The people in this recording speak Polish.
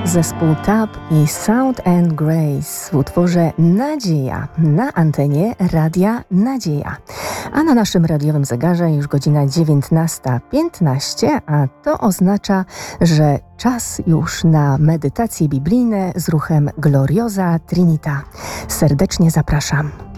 Zespół Tab i Sound and Grace w utworze Nadzieja na antenie Radia Nadzieja. A na naszym radiowym zegarze już godzina 19:15, a to oznacza, że czas już na medytacje biblijne z ruchem Gloriosa Trinita. Serdecznie zapraszam.